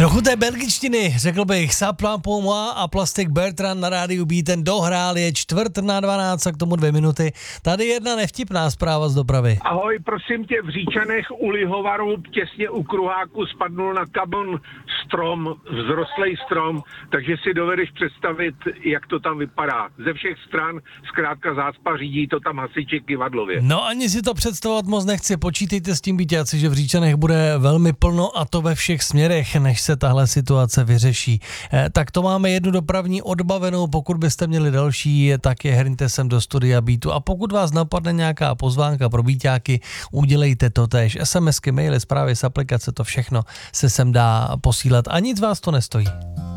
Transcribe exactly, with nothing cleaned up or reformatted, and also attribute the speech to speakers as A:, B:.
A: Trochu té belgičtiny, řekl bych, Sapla Pomoa a Plastic Bertrand na rádiu B, ten dohrál, je čtvrt na dvanáct a k tomu dvě minuty. Tady jedna nevtipná zpráva z dopravy.
B: Ahoj, prosím tě, v Říčanech u Lihovaru těsně u kruháku spadnul na kabon strom, vzrostlej strom, takže si dovedeš představit, jak to tam vypadá. Ze všech stran zkrátka zácpa, řídí to tam hasiči kyvadlově.
A: No ani si to představovat moc nechci, počítejte s tím, byťáci, že v Říčanech bude velmi plno a to ve všech směrech, než se tahle situace vyřeší. Eh, tak to máme jednu dopravní odbavenou, pokud byste měli další, tak je hrňte sem do studia Beatu. A pokud vás napadne nějaká pozvánka pro Beaťáky, udělejte to též. SMSky, maily, zprávy z aplikace, to všechno se sem dá posílat a nic vás to nestojí.